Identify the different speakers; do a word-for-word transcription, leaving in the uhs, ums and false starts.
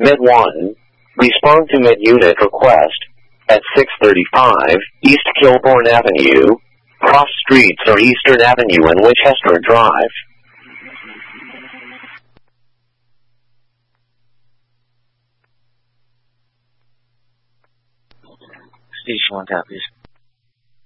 Speaker 1: Med one, respond to Med Unit request at six thirty-five East Kilbourne Avenue. Cross streets are Eastern Avenue and Winchester Drive.
Speaker 2: Station one, copies.